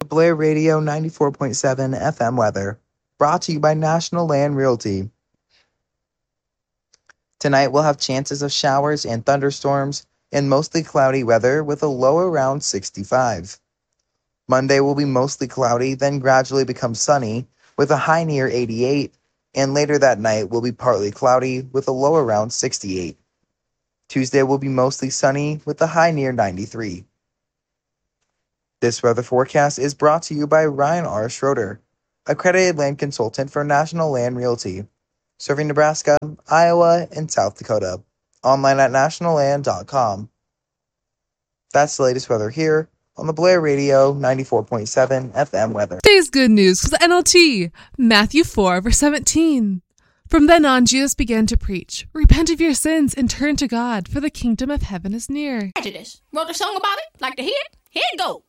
Blair Radio 94.7 FM weather, brought to you by National Land Realty. Tonight we'll have chances of showers and thunderstorms and mostly cloudy weather with a low around 65. Monday will be mostly cloudy, then gradually become sunny with a high near 88, and later that night will be partly cloudy with a low around 68. Tuesday will be mostly sunny with a high near 93. This weather forecast is brought to you by Ryan R. Schroeder, accredited land consultant for National Land Realty, serving Nebraska, Iowa, and South Dakota. Online at nationalland.com. That's the latest weather here on the Blair Radio 94.7 FM weather. Today's good news was NLT, Matthew 4, verse 17. From then on, Jesus began to preach, "Repent of your sins and turn to God, for the kingdom of heaven is near." Prejudice. Wrote a song about it? Like to hear it? Here it goes.